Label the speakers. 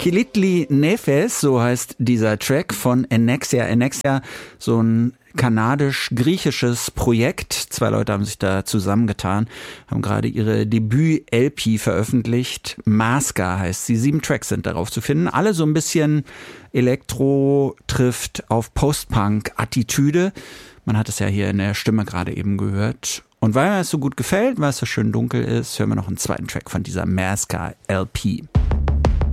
Speaker 1: Kilitli Nefes, so heißt dieser Track von Ennexia. Ennexia, so ein kanadisch-griechisches Projekt. 2 Leute haben sich da zusammengetan, haben gerade ihre Debüt-LP veröffentlicht. Maska heißt sie. 7 Tracks sind darauf zu finden. Alle so ein bisschen Elektro, trifft auf Post-Punk-Attitüde. Man hat es ja hier in der Stimme gerade eben gehört. Und weil mir es so gut gefällt, weil es so schön dunkel ist, hören wir noch einen zweiten Track von dieser Maska-LP.